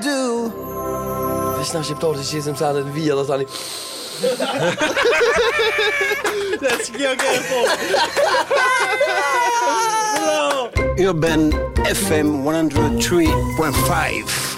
do. Vyšná šeptologist, že jsem se vyjel za ním. Urban FM 103.5